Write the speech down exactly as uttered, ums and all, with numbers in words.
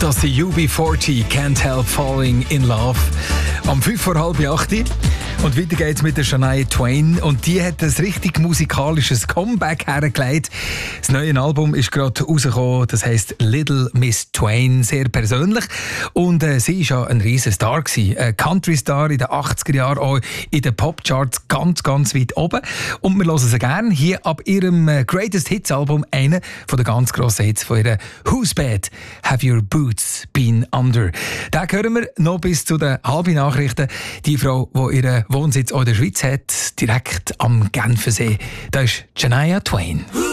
Das sind U B vierzig, Can't Help Falling in Love. Am fünf vor halb acht. Und weiter geht's mit der Shania Twain. Und die hat ein richtig musikalisches Comeback hergelegt. Das neue Album ist gerade rausgekommen. Das heisst Little Miss Twain. Sehr persönlich. Und äh, sie war ja ein riesen Star gewesen. Ein Country-Star in den achtziger Jahren, auch in den Popcharts ganz, ganz weit oben. Und wir hören sie gerne hier ab ihrem Greatest Hits Album, einen von den ganz grossen Hits von ihrer Whose Bed Have Your Boots Been Under? Den hören wir noch bis zu den halben Nachrichten. Die Frau, die ihren Wohnsitz auch in der Schweiz hat, direkt am Genfersee. Da ist Shania Twain.